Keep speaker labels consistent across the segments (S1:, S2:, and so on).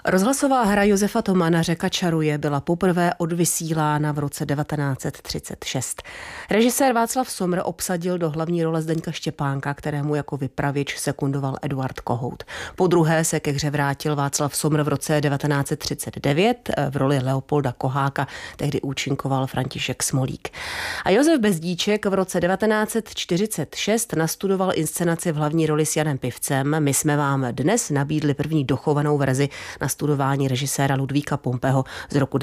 S1: Rozhlasová hra Josefa Tomana Řeka čaruje byla poprvé odvysílána v roce 1936. Režisér Václav Somr obsadil do hlavní role Zdeňka Štěpánka, kterému jako vypravěč sekundoval Eduard Kohout. Podruhé se ke hře vrátil Václav Somr v roce 1939. V roli Leopolda Koháka tehdy účinkoval František Smolík. A Josef Bezdíček v roce 1946 nastudoval inscenaci v hlavní roli s Janem Pivcem. My jsme vám dnes nabídli první dochovanou verzi na studování režiséra Ludvíka Pompeho z roku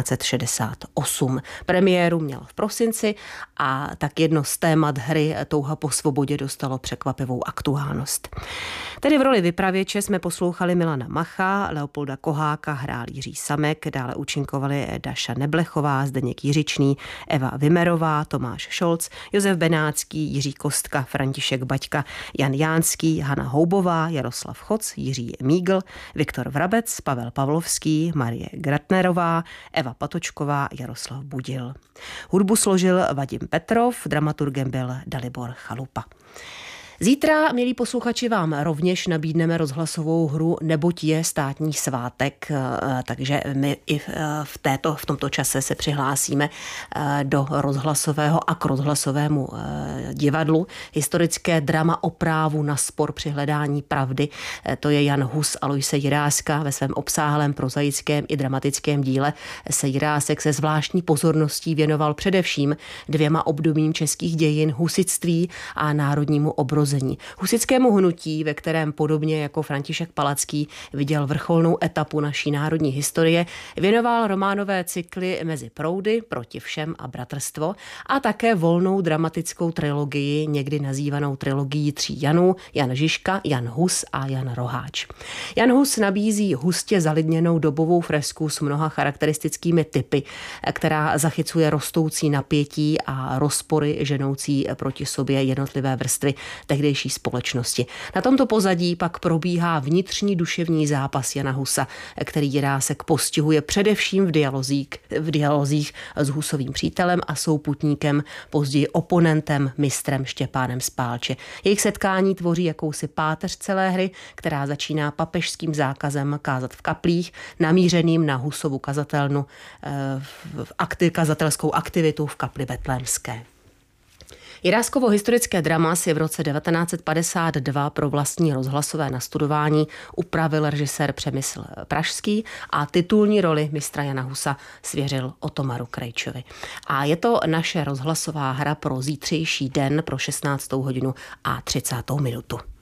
S1: 1968. Premiéru měl v prosinci a tak jedno z témat hry Touha po svobodě dostalo překvapivou aktuálnost. Tedy v roli vypravěče jsme poslouchali Milana Macha, Leopolda Koháka hrál Jiří Samek, dále účinkovali Daša Neblechová, Zdeněk Jiřičný, Eva Vimerová, Tomáš Šolc, Josef Benácký, Jiří Kostka, František Baťka, Jan Jánský, Hana Houbová, Jaroslav Choc, Jiří Mígl, Viktor Vrabec, Pavel Pavlovský, Marie Gratnerová, Eva Patočková, Jaroslav Budil. Hudbu složil Vadim Petrov, dramaturgem byl Dalibor Chalupa. Zítra, milí posluchači, vám rovněž nabídneme rozhlasovou hru Neboť je státní svátek, takže my i v tomto čase se přihlásíme do rozhlasového a k rozhlasovému divadlu. Historické drama o právu na spor při hledání pravdy. To je Jan Hus Aloise Jiráska. Ve svém obsáhlém prozaickém i dramatickém díle se Jirásek se zvláštní pozorností věnoval především dvěma obdobím českých dějin, husitství a národnímu obrození. Husitskému hnutí, ve kterém podobně jako František Palacký viděl vrcholnou etapu naší národní historie, věnoval románové cykly Mezi proudy, Proti všem a Bratrstvo a také volnou dramatickou trilogii, někdy nazývanou trilogií tří Janů, Jan Žižka, Jan Hus a Jan Roháč. Jan Hus nabízí hustě zalidněnou dobovou fresku s mnoha charakteristickými typy, která zachycuje rostoucí napětí a rozpory ženoucí proti sobě jednotlivé vrstvy tehdejší společnosti. Na tomto pozadí pak probíhá vnitřní duševní zápas Jana Husa, který Jirásek postihuje především v dialozích s Husovým přítelem a souputníkem, později oponentem, mistrem Štěpánem z Pálče. Jejich setkání tvoří jakousi páteř celé hry, která začíná papežským zákazem kázat v kaplích, namířeným na Husovu kazatelnu, kazatelskou aktivitu v kapli Betlémské. Jiráskovo historické drama si v roce 1952 pro vlastní rozhlasové nastudování upravil režisér Přemysl Pražský a titulní roli mistra Jana Husa svěřil Otomaru Krejčovi. A je to naše rozhlasová hra pro zítřejší den pro 16. hodinu a 30. minutu.